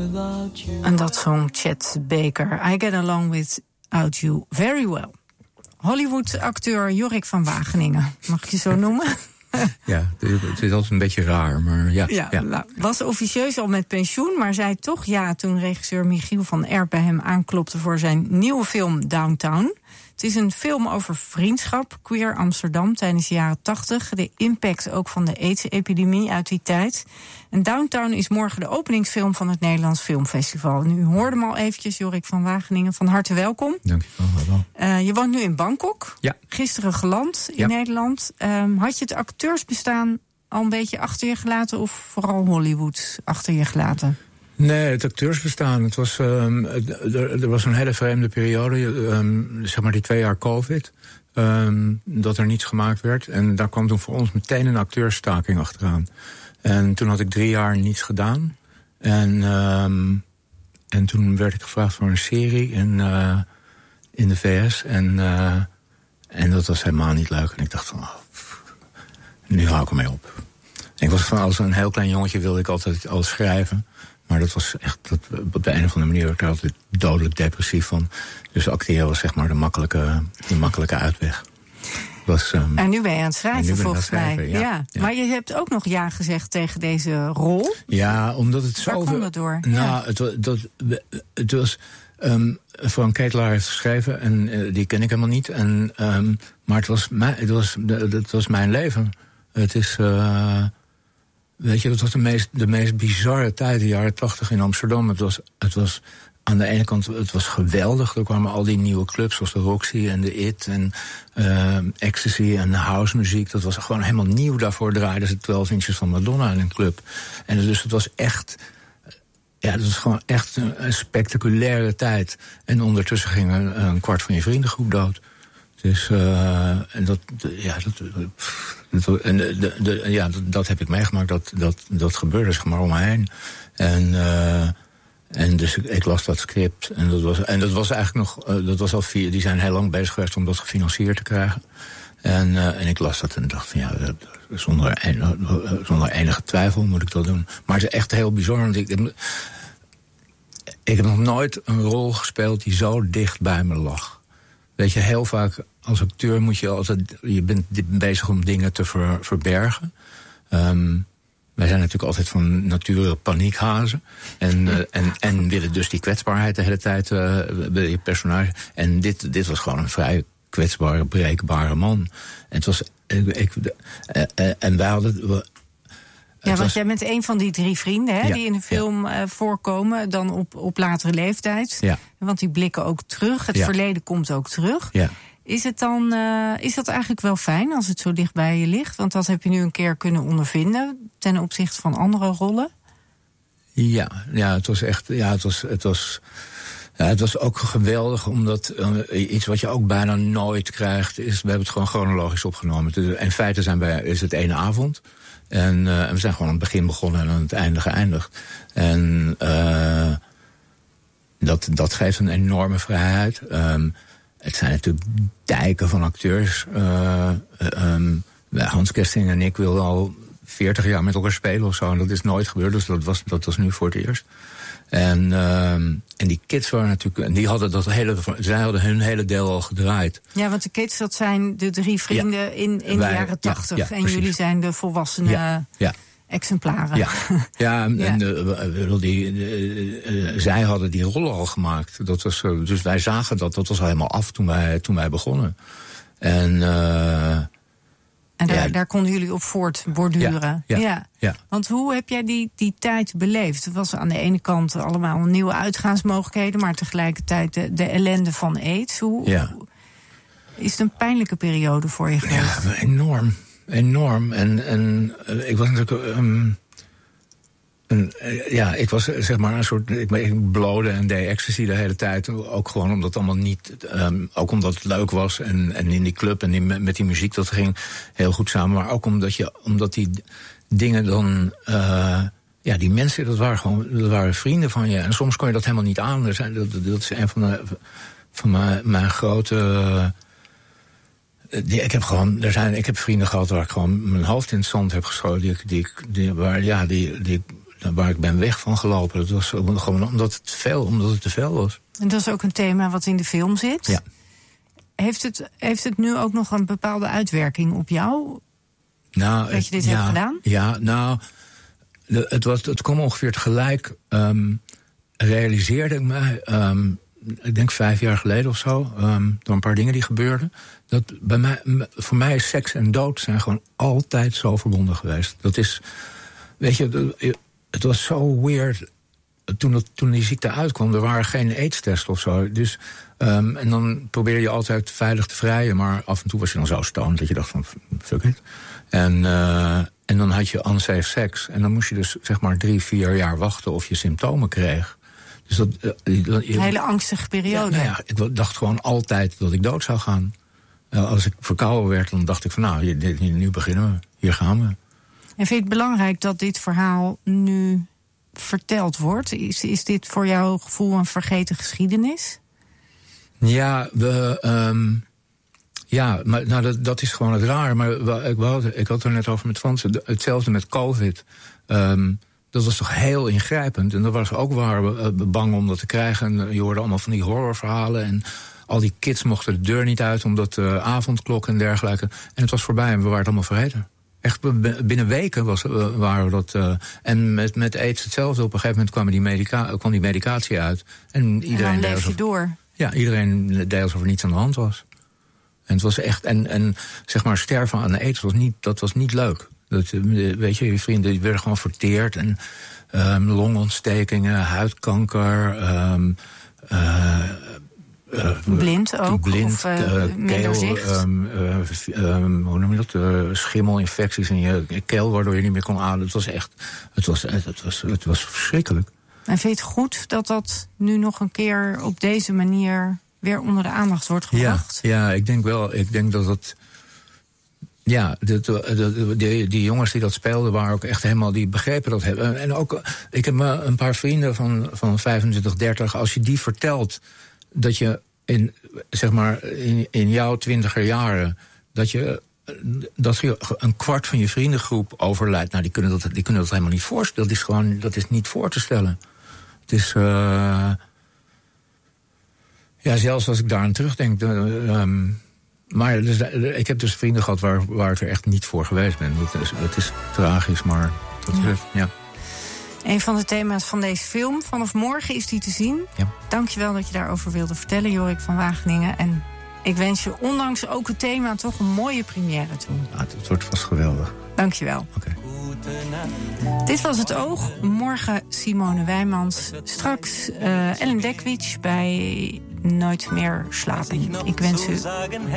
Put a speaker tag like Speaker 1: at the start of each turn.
Speaker 1: En dat zong Chet Baker. I get along without you very well. Hollywood-acteur Jorik van Wageningen. Mag ik je zo noemen?
Speaker 2: Ja, het is altijd een beetje raar, maar ja.
Speaker 1: Nou, was officieus al met pensioen, maar zei toch ja toen regisseur Michiel van Erp bij hem aanklopte voor zijn nieuwe film Downtown. Het is een film over vriendschap, queer Amsterdam tijdens de jaren 80. De impact ook van de AIDS-epidemie uit die tijd. En Downtown is morgen de openingsfilm van het Nederlands Filmfestival. En u hoorde hem al eventjes, Jorik van Wageningen. Van harte welkom.
Speaker 2: Dank je wel.
Speaker 1: Je woont nu in Bangkok.
Speaker 2: Ja.
Speaker 1: Gisteren geland in Nederland. Had je het acteursbestaan al een beetje achter je gelaten of vooral Hollywood achter je gelaten?
Speaker 2: Nee, het acteursbestaan. Het was, er was een hele vreemde periode, zeg maar die 2 jaar COVID, dat er niets gemaakt werd. En daar kwam toen voor ons meteen een acteursstaking achteraan. En toen had ik 3 jaar niets gedaan. En toen werd ik gevraagd voor een serie in de VS. En dat was helemaal niet leuk. En ik dacht van, nu hou ik ermee op. En ik was van, als een heel klein jongetje wilde ik altijd al schrijven. Maar dat was echt, op de een of andere manier werd ik er altijd dodelijk depressief van. Dus acteren was zeg maar de makkelijke uitweg.
Speaker 1: En nu ben je aan het schrijven, volgens mij.
Speaker 2: Ja.
Speaker 1: Maar je hebt ook nog ja gezegd tegen deze rol.
Speaker 2: Ja, omdat het zo...
Speaker 1: Waar kwam dat door?
Speaker 2: Nou, het was... Frank Ketelaar heeft geschreven en die ken ik helemaal niet. Maar het was mijn leven. Het is... Weet je, dat was de meest bizarre tijd, de jaren 80 in Amsterdam. Het was aan de ene kant, het was geweldig. Er kwamen al die nieuwe clubs, zoals de Roxy en de IT en Ecstasy en de housemuziek. Dat was gewoon helemaal nieuw. Daarvoor draaiden ze 12 inches van Madonna in een club. En dus het was echt... Ja, dat was gewoon echt een spectaculaire tijd. En ondertussen ging een kwart van je vriendengroep dood. Dus, dat heb ik meegemaakt. Dat gebeurde zeg maar om me heen. En dus ik las dat script. En dat was eigenlijk nog... dat was al die zijn heel lang bezig geweest om dat gefinancierd te krijgen. En ik las dat en dacht van ja, zonder enige twijfel moet ik dat doen. Maar het is echt heel bizar. Want ik heb nog nooit een rol gespeeld die zo dicht bij me lag. Weet je, heel vaak als acteur moet je altijd... Je bent bezig om dingen te verbergen. Wij zijn natuurlijk altijd van nature paniekhazen. En willen dus die kwetsbaarheid de hele tijd bij je personage. En dit was gewoon een vrij kwetsbare, breekbare man. En het was... en wij hadden...
Speaker 1: Want jij bent een van die 3 vrienden hè, die in de film voorkomen, dan op latere leeftijd. Ja. Want die blikken ook terug. Het verleden komt ook terug. Ja. Is dat eigenlijk wel fijn als het zo dicht bij je ligt? Want dat heb je nu een keer kunnen ondervinden ten opzichte van andere rollen. Ja, het was echt. Ja, het was ook geweldig, omdat iets wat je ook bijna nooit krijgt is... We hebben het gewoon chronologisch opgenomen. In feite is het 1 avond. En we zijn gewoon aan het begin begonnen en aan het einde geëindigd. En dat geeft een enorme vrijheid. Het zijn natuurlijk dijken van acteurs. Hans Kesting en ik wilden al 40 jaar met elkaar spelen of zo. En dat is nooit gebeurd, dus dat was nu voor het eerst. En die kids waren natuurlijk... En zij hadden hun hele deel al gedraaid. Ja, want de kids, dat zijn de 3 vrienden in de jaren 80. Ja, en jullie zijn de volwassene exemplaren. Zij hadden die rollen al gemaakt. Dat was, dus wij zagen dat was al helemaal af toen wij begonnen. En daar konden jullie op voortborduren. Ja. Want hoe heb jij die tijd beleefd? Het was aan de ene kant allemaal nieuwe uitgaansmogelijkheden, maar tegelijkertijd de ellende van AIDS. Is het een pijnlijke periode voor je geweest?
Speaker 2: Ja, enorm. En ik was natuurlijk... ik was zeg maar een soort... Ik blode en deed ecstasy de hele tijd. Ook gewoon omdat het allemaal niet... ook omdat het leuk was. En in die club en met die muziek, dat ging heel goed samen. Maar ook omdat die dingen dan... die mensen, dat waren vrienden van je. En soms kon je dat helemaal niet aan. Dat is een van mijn grote... Ik heb vrienden gehad waar ik gewoon mijn hoofd in het zand heb geschoten. waar ik ben weg van gelopen. Dat was gewoon omdat het te veel was.
Speaker 1: En dat is ook een thema wat in de film zit.
Speaker 2: Ja.
Speaker 1: Heeft het nu ook nog een bepaalde uitwerking op jou?
Speaker 2: Nou,
Speaker 1: dat je dit hebt gedaan?
Speaker 2: Ja, nou, het kwam ongeveer tegelijk. Realiseerde ik mij, ik denk 5 jaar geleden of zo, door een paar dingen die gebeurden, dat voor mij is seks en dood zijn gewoon altijd zo verbonden geweest. Dat is, weet je, het was zo weird. Toen die ziekte uitkwam, er waren geen AIDS-tests of zo. Dus, en dan probeerde je altijd veilig te vrijen, maar af en toe was je dan zo stoned dat je dacht van, fuck it. En dan had je unsafe seks. En dan moest je dus zeg maar 3-4 jaar wachten of je symptomen kreeg. Dus
Speaker 1: een hele angstige periode.
Speaker 2: Ja, ik dacht gewoon altijd dat ik dood zou gaan. Als ik verkouden werd, dan dacht ik van nou, nu beginnen we. Hier gaan we.
Speaker 1: En vind je het belangrijk dat dit verhaal nu verteld wordt? Is dit voor jouw gevoel een vergeten geschiedenis?
Speaker 2: Ja, maar nou, dat is gewoon het rare. Maar ik had er net over met Frans. Hetzelfde met COVID. Dat was toch heel ingrijpend. En daar was ook bang om dat te krijgen. En je hoorde allemaal van die horrorverhalen. En al die kids mochten de deur niet uit, omdat de avondklok en dergelijke. En het was voorbij en we waren het allemaal vergeten. Echt binnen weken waren we dat. En met AIDS hetzelfde. Op een gegeven moment kwam die medicatie uit. En iedereen
Speaker 1: dan leef je door.
Speaker 2: Ja, iedereen deed alsof er niets aan de hand was. En het was echt. En zeg maar, sterven aan AIDS was niet leuk. Weet je vrienden die werden gewoon verteerd. En longontstekingen, huidkanker.
Speaker 1: Blind ook?
Speaker 2: Blind,
Speaker 1: minder zicht?
Speaker 2: Hoe noem je dat? Schimmelinfecties in je keel, waardoor je niet meer kon ademen. Het was verschrikkelijk.
Speaker 1: En vind je het goed dat nu nog een keer op deze manier weer onder de aandacht wordt gebracht?
Speaker 2: Ja, ik denk wel. Ik denk dat het. Ja, die jongens die dat speelden waren ook echt helemaal, die begrepen dat hebben. En ook, ik heb een paar vrienden van 25, 30, als je die vertelt dat je in jouw 20er jaren, dat je een kwart van je vriendengroep overlijdt, nou, die kunnen dat helemaal niet voorstellen. Dat is niet voor te stellen. Het is, zelfs als ik daaraan terugdenk, maar ik heb dus vrienden gehad waar ik er echt niet voor geweest ben. Het is tragisch, maar dat is het, ja.
Speaker 1: Een van de thema's van deze film. Vanaf morgen is die te zien.
Speaker 2: Ja.
Speaker 1: Dankjewel dat je daarover wilde vertellen, Jorik van Wageningen. En ik wens je, ondanks ook het thema, toch een mooie première toe.
Speaker 2: Ja, het wordt vast geweldig.
Speaker 1: Dankjewel.
Speaker 2: Okay.
Speaker 1: Dit was Het Oog. Morgen Simone Wijmans. Straks Ellen Dekwits bij Nooit meer slapen. Ik wens u